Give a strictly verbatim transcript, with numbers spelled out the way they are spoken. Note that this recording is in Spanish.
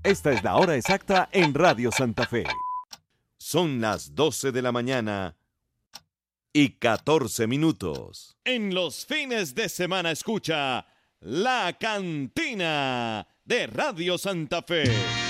Esta es la hora exacta en Radio Santa Fe. Son las doce de la mañana y catorce minutos. En los fines de semana escucha La Cantina de Radio Santa Fe.